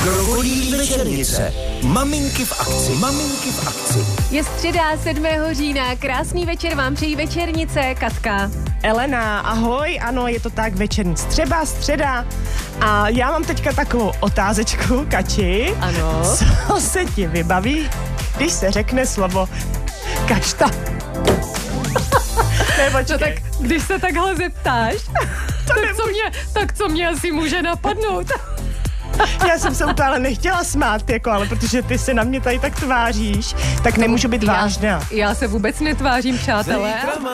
Krokodýlí večernice. Maminky v akci. Maminky v akci. Je středa 7. října. Krásný večer vám přejí večernice. Katka. Elena, ahoj, ano, je to tak, večernic. Třeba středa. A já mám teďka takovou otázečku, Kači. Ano. Co se ti vybaví, když se řekne slovo kašta? No tak, když se takhle zeptáš, tak co mě asi může napadnout? Já jsem se u toho ale nechtěla smát, ale protože ty se na mě tady tak tváříš, tak nemůžu být vážná. Já se vůbec netvářím, přátelé.